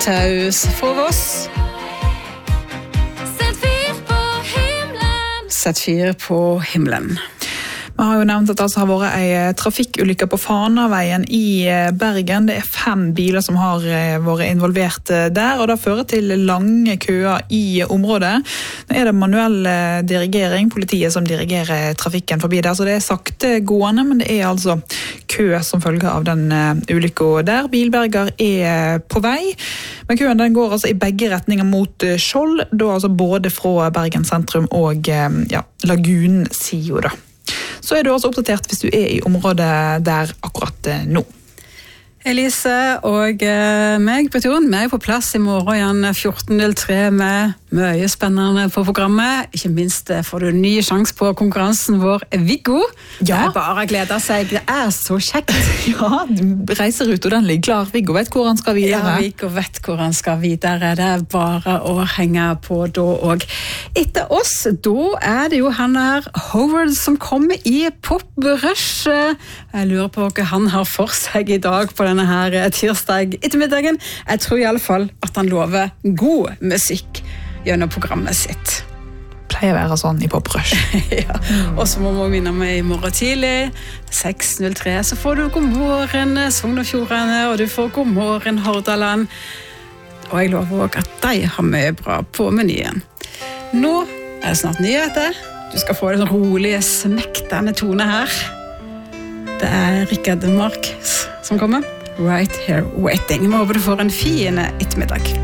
Matthaus fra Voss. Sett fyr på himmelen. Vi har jo nevnt at det har vært en trafikkulykke på Fanaveien i Bergen. Det 5 biler som har vært involvert der, og det fører til lange køer i området. Nå det manuell dirigering, politiet som dirigerer trafikken forbi der, så det sakte gående, men det altså kø som følge av den ulykken der. Bilberger på vei, men køen den går altså i begge retninger mot Skjold, da altså både fra Bergen sentrum og Lagunen-siden da. Så du også oppdatert hvis du i området der akkurat nå. Elise og meg, Petron, vi på plass i morgen igjen 14.03 med mye spennende på programmet. Ikke minst får du ny sjans på konkurransen vår, Viggo. Ja. Bare gleder seg, det så kjekt. Ja, reiseruta den ligger klar. Viggo vet hvor han skal videre. Ja, Viggo vet hvor han skal videre. Det bare å henge på da. Og etter oss, da det jo han her Howard som kommer i Pop-Rush. Jeg lurer på hva han har for seg i dag på denne her tirsdag ettermiddagen. Jeg tror i alle fall at han lover god musikk gjennom programmet sitt. Pleier å være sånn i Pop-Rush. Ja, og så må vi minne meg i morgen tidlig, 6.03, så får du god morgen Sogn og Fjordane, og du får god morgen Hordaland. Og jeg lover også at de har mye bra på menyen. Nå det snart nyheter. Du skal få den rolige, smektende tone her. Det Rikard Marx som kommer. Right Here Waiting. Vi håper du får en fin ettermiddag.